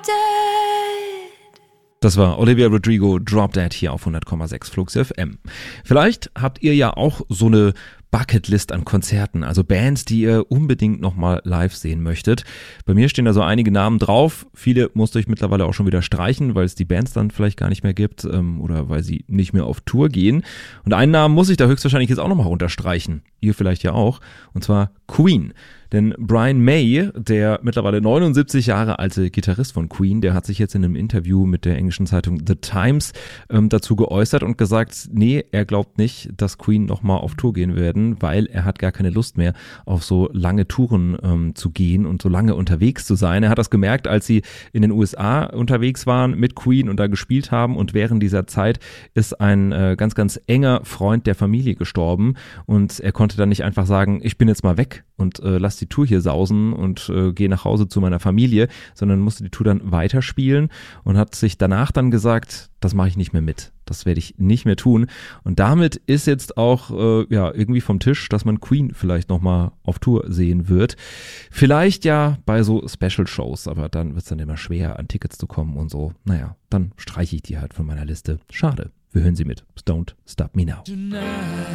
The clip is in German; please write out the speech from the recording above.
Das war Olivia Rodrigo, Drop Dead hier auf 100,6 Flux FM. Vielleicht habt ihr ja auch so eine Bucketlist an Konzerten, also Bands, die ihr unbedingt nochmal live sehen möchtet. Bei mir stehen da so einige Namen drauf. Viele musste ich mittlerweile auch schon wieder streichen, weil es die Bands dann vielleicht gar nicht mehr gibt oder weil sie nicht mehr auf Tour gehen. Und einen Namen muss ich da höchstwahrscheinlich jetzt auch nochmal runterstreichen. Ihr vielleicht ja auch. Und zwar Queen. Denn Brian May, der mittlerweile 79 Jahre alte Gitarrist von Queen, der hat sich jetzt in einem Interview mit der englischen Zeitung The Times dazu geäußert und gesagt, nee, er glaubt nicht, dass Queen nochmal auf Tour gehen werden, weil er hat gar keine Lust mehr, auf so lange Touren zu gehen und so lange unterwegs zu sein. Er hat das gemerkt, als sie in den USA unterwegs waren mit Queen und da gespielt haben, und während dieser Zeit ist ein ganz, ganz enger Freund der Familie gestorben und er konnte dann nicht einfach sagen, ich bin jetzt mal weg und lass die Tour hier sausen und gehe nach Hause zu meiner Familie, sondern musste die Tour dann weiterspielen und hat sich danach dann gesagt, das mache ich nicht mehr mit. Das werde ich nicht mehr tun. Und damit ist jetzt auch irgendwie vom Tisch, dass man Queen vielleicht nochmal auf Tour sehen wird. Vielleicht ja bei so Special-Shows, aber dann wird es dann immer schwer, an Tickets zu kommen und so. Naja, dann streiche ich die halt von meiner Liste. Schade. Wir hören sie mit Don't Stop Me Now.